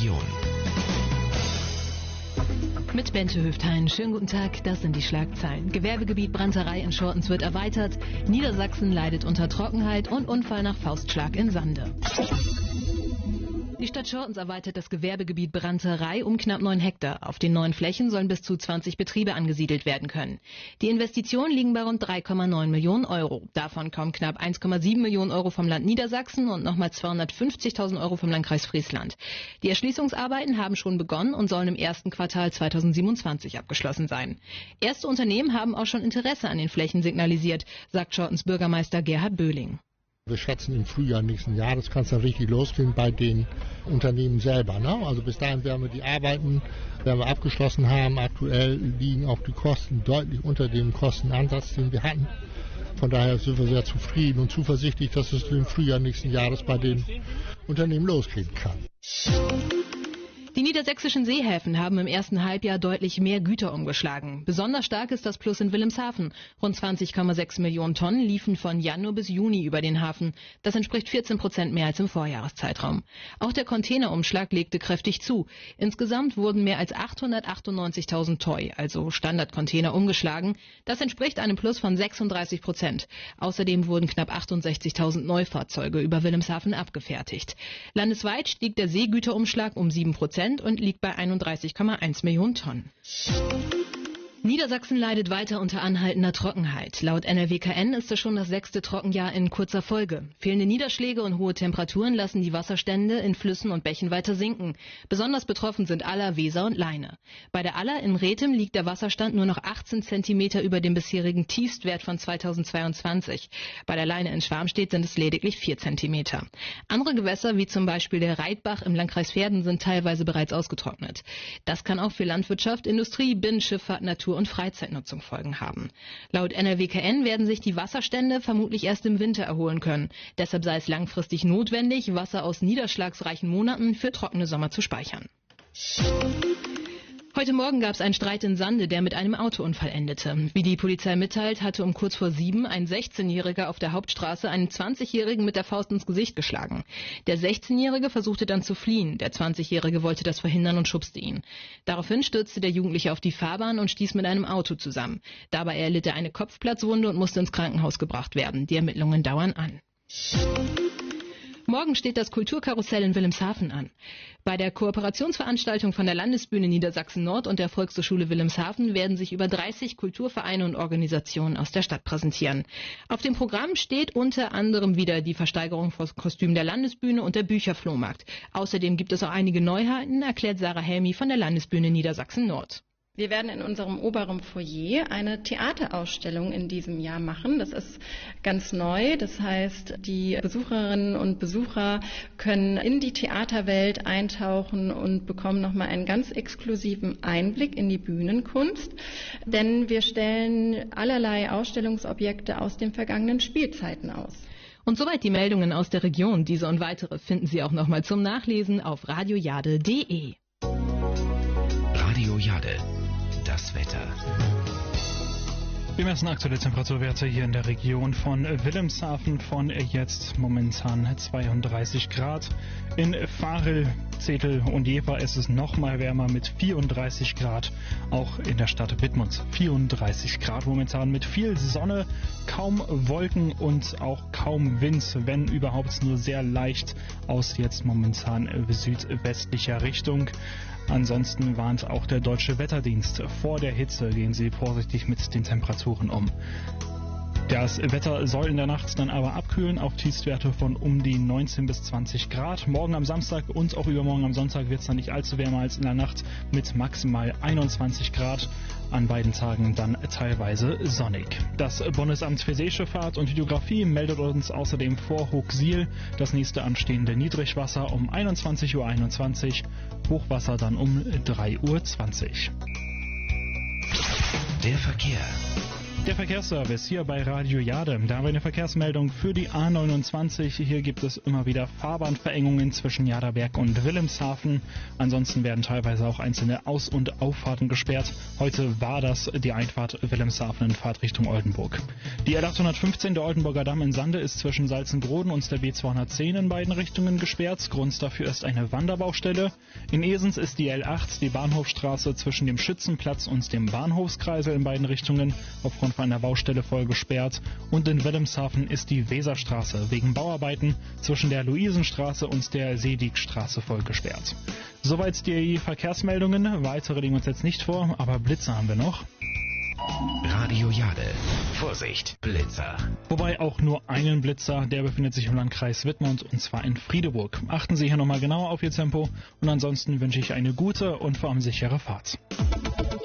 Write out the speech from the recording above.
Region. Mit Bente Höftein. Schönen guten Tag, das sind die Schlagzeilen. Gewerbegebiet Brandterei in Schortens wird erweitert. Niedersachsen leidet unter Trockenheit und Unfall nach Faustschlag in Sande. Die Stadt Schortens erweitert das Gewerbegebiet Brandterei um knapp 9 Hektar. Auf den neuen Flächen sollen bis zu 20 Betriebe angesiedelt werden können. Die Investitionen liegen bei rund 3,9 Millionen Euro. Davon kommen knapp 1,7 Millionen Euro vom Land Niedersachsen und nochmal 250.000 Euro vom Landkreis Friesland. Die Erschließungsarbeiten haben schon begonnen und sollen im ersten Quartal 2027 abgeschlossen sein. Erste Unternehmen haben auch schon Interesse an den Flächen signalisiert, sagt Schortens Bürgermeister Gerhard Böhling. Wir schätzen im Frühjahr nächsten Jahres kann es dann richtig losgehen bei den Unternehmen selber. Ne? Also bis dahin werden wir die Arbeiten abgeschlossen haben. Aktuell liegen auch die Kosten deutlich unter dem Kostenansatz, den wir hatten. Von daher sind wir sehr zufrieden und zuversichtlich, dass es im Frühjahr nächsten Jahres bei den Unternehmen losgehen kann. Die niedersächsischen Seehäfen haben im ersten Halbjahr deutlich mehr Güter umgeschlagen. Besonders stark ist das Plus in Wilhelmshaven. Rund 20,6 Millionen Tonnen liefen von Januar bis Juni über den Hafen. Das entspricht 14% mehr als im Vorjahreszeitraum. Auch der Containerumschlag legte kräftig zu. Insgesamt wurden mehr als 898.000 TEU, also Standardcontainer, umgeschlagen. Das entspricht einem Plus von 36%. Außerdem wurden knapp 68.000 Neufahrzeuge über Wilhelmshaven abgefertigt. Landesweit stieg der Seegüterumschlag um 7% und liegt bei 31,1 Millionen Tonnen. Niedersachsen leidet weiter unter anhaltender Trockenheit. Laut NRWKN ist es schon das 6. Trockenjahr in kurzer Folge. Fehlende Niederschläge und hohe Temperaturen lassen die Wasserstände in Flüssen und Bächen weiter sinken. Besonders betroffen sind Aller, Weser und Leine. Bei der Aller in Rethem liegt der Wasserstand nur noch 18 Zentimeter über dem bisherigen Tiefstwert von 2022. Bei der Leine in Schwarmstedt sind es lediglich 4 Zentimeter. Andere Gewässer, wie zum Beispiel der Reitbach im Landkreis Verden, sind teilweise bereits ausgetrocknet. Das kann auch für Landwirtschaft, Industrie, Binnenschifffahrt, Natur und Freizeitnutzung Folgen haben. Laut NRWKN werden sich die Wasserstände vermutlich erst im Winter erholen können. Deshalb sei es langfristig notwendig, Wasser aus niederschlagsreichen Monaten für trockene Sommer zu speichern. Heute Morgen gab es einen Streit in Sande, der mit einem Autounfall endete. Wie die Polizei mitteilt, hatte um kurz vor 7 ein 16-Jähriger auf der Hauptstraße einen 20-Jährigen mit der Faust ins Gesicht geschlagen. Der 16-Jährige versuchte dann zu fliehen. Der 20-Jährige wollte das verhindern und schubste ihn. Daraufhin stürzte der Jugendliche auf die Fahrbahn und stieß mit einem Auto zusammen. Dabei erlitt er eine Kopfplatzwunde und musste ins Krankenhaus gebracht werden. Die Ermittlungen dauern an. Morgen steht das Kulturkarussell in Wilhelmshaven an. Bei der Kooperationsveranstaltung von der Landesbühne Niedersachsen Nord und der Volkshochschule Wilhelmshaven werden sich über 30 Kulturvereine und Organisationen aus der Stadt präsentieren. Auf dem Programm steht unter anderem wieder die Versteigerung von Kostümen der Landesbühne und der Bücherflohmarkt. Außerdem gibt es auch einige Neuheiten, erklärt Sarah Helmi von der Landesbühne Niedersachsen Nord. Wir werden in unserem oberen Foyer eine Theaterausstellung in diesem Jahr machen. Das ist ganz neu. Das heißt, die Besucherinnen und Besucher können in die Theaterwelt eintauchen und bekommen nochmal einen ganz exklusiven Einblick in die Bühnenkunst. Denn wir stellen allerlei Ausstellungsobjekte aus den vergangenen Spielzeiten aus. Und soweit die Meldungen aus der Region. Diese und weitere finden Sie auch nochmal zum Nachlesen auf radiojade.de. Radio Jade. Das Wetter. Wir messen aktuelle Temperaturwerte hier in der Region von Wilhelmshaven von jetzt momentan 32 Grad. In Varel, Zetel und Jever ist es nochmal wärmer mit 34 Grad. Auch in der Stadt Wittmund 34 Grad momentan mit viel Sonne, kaum Wolken und auch kaum Wind, wenn überhaupt nur sehr leicht aus jetzt momentan südwestlicher Richtung. Ansonsten warnt auch der Deutsche Wetterdienst. Vor der Hitze gehen Sie vorsichtig mit den Temperaturen um. Das Wetter soll in der Nacht dann aber abkühlen auf Tiefstwerte von um die 19 bis 20 Grad. Morgen am Samstag und auch übermorgen am Sonntag wird es dann nicht allzu wärmer als in der Nacht mit maximal 21 Grad. An beiden Tagen dann teilweise sonnig. Das Bundesamt für Seeschifffahrt und Hydrographie meldet uns außerdem vor Hochsiel das nächste anstehende Niedrigwasser um 21:21 Uhr, Hochwasser dann um 3:20 Uhr. Der Verkehr. Der Verkehrsservice hier bei Radio Jade. Da haben wir eine Verkehrsmeldung für die A29. Hier gibt es immer wieder Fahrbahnverengungen zwischen Jaderberg und Wilhelmshaven. Ansonsten werden teilweise auch einzelne Aus- und Auffahrten gesperrt. Heute war das die Einfahrt Wilhelmshaven in Fahrtrichtung Oldenburg. Die L815, der Oldenburger Damm in Sande, ist zwischen Salzengroden und der B210 in beiden Richtungen gesperrt. Grund dafür ist eine Wanderbaustelle. In Esens ist die L8, die Bahnhofstraße zwischen dem Schützenplatz und dem Bahnhofskreisel in beiden Richtungen aufgrund von einer Baustelle voll gesperrt. Und in Wilhelmshaven ist die Weserstraße wegen Bauarbeiten zwischen der Luisenstraße und der Seedigstraße voll gesperrt. Soweit die Verkehrsmeldungen. Weitere liegen uns jetzt nicht vor, aber Blitzer haben wir noch. Radio Jade. Vorsicht, Blitzer. Wobei auch nur einen Blitzer, der befindet sich im Landkreis Wittmund und zwar in Friedeburg. Achten Sie hier nochmal genauer auf Ihr Tempo und ansonsten wünsche ich eine gute und vor allem sichere Fahrt.